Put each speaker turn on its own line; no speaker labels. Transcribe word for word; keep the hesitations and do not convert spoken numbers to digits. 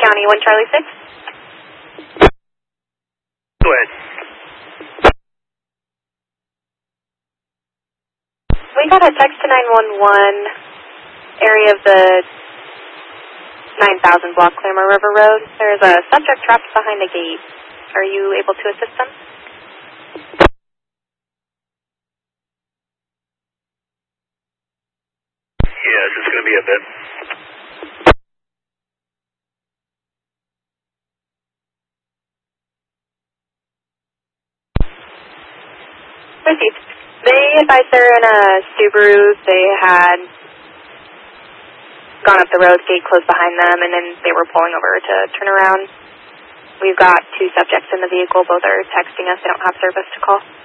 County, one Charlie six.
Go ahead.
We got a text to nine one one, area of the nine thousand block, Clamor River Road. There's a subject trapped behind a gate. Are you able to assist them?
Yes, it's going to be a bit.
Received. They advised they're in a Subaru. They had gone up the road, gate closed behind them, and then they were pulling over to turn around. We've got two subjects in the vehicle. Both are texting us. They don't have service to call.